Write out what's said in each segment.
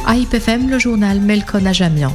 AIPFM, le journal Melkon Ajamian.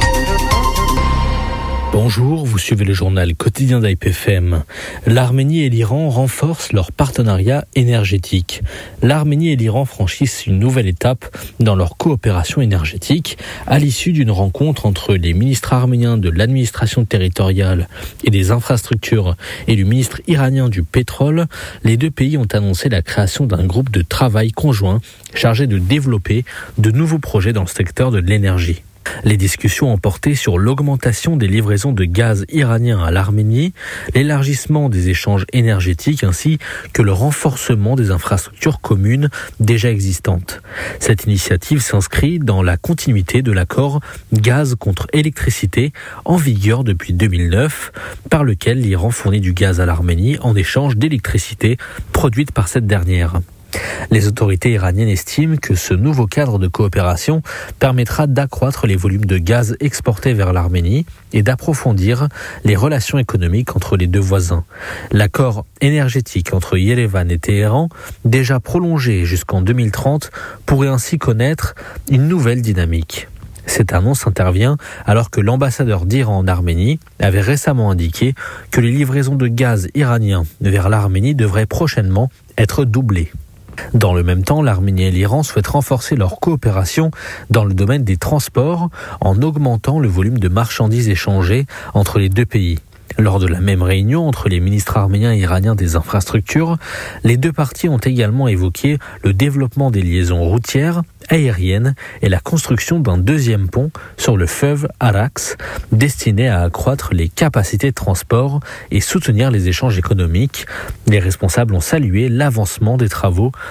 Bonjour, vous suivez le journal quotidien d'AIPFM. L'Arménie et l'Iran renforcent leur partenariat énergétique. L'Arménie et l'Iran franchissent une nouvelle étape dans leur coopération énergétique à l'issue d'une rencontre entre les ministres arméniens de l'administration territoriale et des infrastructures et le ministre iranien du pétrole. Les deux pays ont annoncé la création d'un groupe de travail conjoint chargé de développer de nouveaux projets dans le secteur de l'énergie. Les discussions ont porté sur l'augmentation des livraisons de gaz iranien à l'Arménie, l'élargissement des échanges énergétiques ainsi que le renforcement des infrastructures communes déjà existantes. Cette initiative s'inscrit dans la continuité de l'accord gaz contre électricité en vigueur depuis 2009, par lequel l'Iran fournit du gaz à l'Arménie en échange d'électricité produite par cette dernière. Les autorités iraniennes estiment que ce nouveau cadre de coopération permettra d'accroître les volumes de gaz exportés vers l'Arménie et d'approfondir les relations économiques entre les deux voisins. L'accord énergétique entre Yerevan et Téhéran, déjà prolongé jusqu'en 2030, pourrait ainsi connaître une nouvelle dynamique. Cette annonce intervient alors que l'ambassadeur d'Iran en Arménie avait récemment indiqué que les livraisons de gaz iranien vers l'Arménie devraient prochainement être doublées. Dans le même temps, l'Arménie et l'Iran souhaitent renforcer leur coopération dans le domaine des transports en augmentant le volume de marchandises échangées entre les deux pays. Lors de la même réunion entre les ministres arméniens et iraniens des infrastructures, les deux parties ont également évoqué le développement des liaisons routières, aériennes et la construction d'un deuxième pont sur le fleuve Arax, destiné à accroître les capacités de transport et soutenir les échanges économiques. Les responsables ont salué l'avancement des travaux